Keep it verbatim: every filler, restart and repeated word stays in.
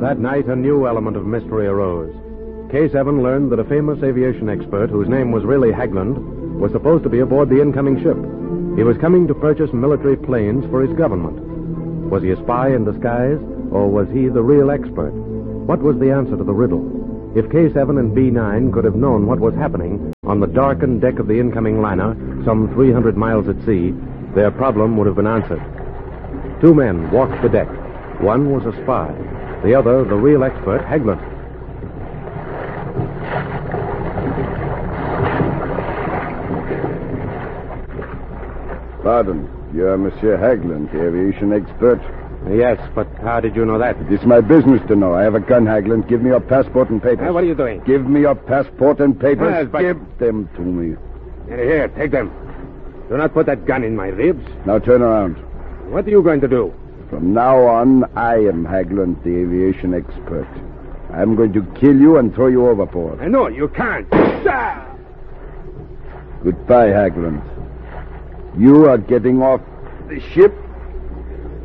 That night, a new element of mystery arose. K seven learned that a famous aviation expert, whose name was really Haglund, was supposed to be aboard the incoming ship. He was coming to purchase military planes for his government. Was he a spy in disguise, or was he the real expert? What was the answer to the riddle? If K seven and B nine could have known what was happening on the darkened deck of the incoming liner, some three hundred miles at sea, their problem would have been answered. Two men walked the deck. One was a spy. The other, the real expert, Haglund. Pardon, you are Monsieur Haglund, the aviation expert? Yes, but how did you know that? It is my business to know. I have a gun, Haglund. Give me your passport and papers. Uh, what are you doing? Give me your passport and papers. Yes, but... Give them to me. Here, take them. Do not put that gun in my ribs. Now turn around. What are you going to do? From now on, I am Haglund, the aviation expert. I'm going to kill you and throw you overboard. I know, you can't. Goodbye, Haglund. You are getting off the ship